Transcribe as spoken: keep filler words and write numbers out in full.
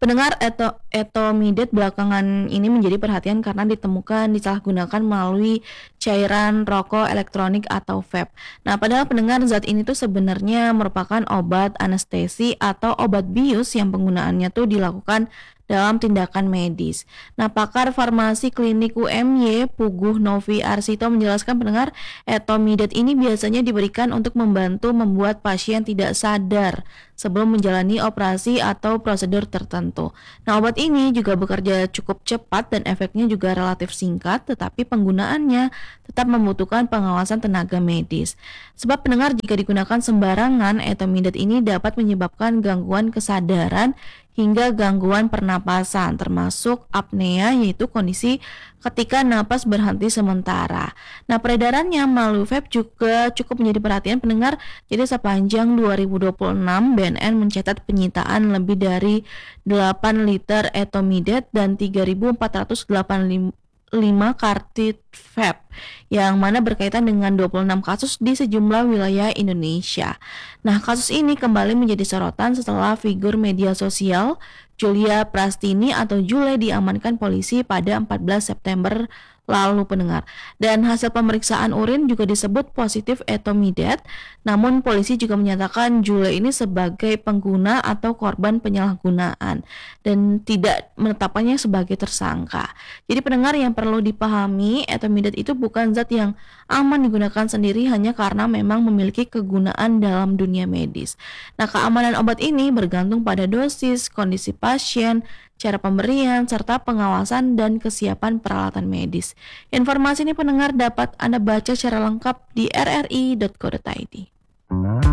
Pendengar, eto etomidate belakangan ini menjadi perhatian karena ditemukan disalahgunakan melalui cairan rokok elektronik atau vape. Nah, padahal pendengar, zat ini tuh sebenarnya merupakan obat anestesi atau obat bius yang penggunaannya tuh dilakukan dalam tindakan medis. Nah, pakar farmasi klinik U M Y Puguh Novi Arsito menjelaskan pendengar, etomidate ini biasanya diberikan untuk membantu membuat pasien tidak sadar sebelum menjalani operasi atau prosedur tertentu. Nah, obat ini juga bekerja cukup cepat dan efeknya juga relatif singkat, tetapi penggunaannya tetap membutuhkan pengawasan tenaga medis. Sebab pendengar, jika digunakan sembarangan, etomidate ini dapat menyebabkan gangguan kesadaran hingga gangguan pernapasan, termasuk apnea, yaitu kondisi ketika napas berhenti sementara. Nah, peredarannya melalui vape juga cukup menjadi perhatian pendengar. Jadi sepanjang dua ribu dua puluh enam, B N N mencatat penyitaan lebih dari delapan liter etomidate dan tiga ribu empat ratus delapan puluh lima kartit vape, yang mana berkaitan dengan dua puluh enam kasus di sejumlah wilayah Indonesia. Nah, kasus ini kembali menjadi sorotan setelah figur media sosial Julia Prastini atau Jule diamankan polisi pada empat belas September lalu pendengar. Dan hasil pemeriksaan urin juga disebut positif etomidate. Namun polisi juga menyatakan Jule ini sebagai pengguna atau korban penyalahgunaan dan tidak menetapkannya sebagai tersangka. Jadi pendengar, yang perlu dipahami, etomidate itu bukan zat yang aman digunakan sendiri hanya karena memang memiliki kegunaan dalam dunia medis. Nah, keamanan obat ini bergantung pada dosis, kondisi pasien, cara pemberian, serta pengawasan dan kesiapan peralatan medis. Informasi ini pendengar dapat Anda baca secara lengkap di r r i dot co dot i d.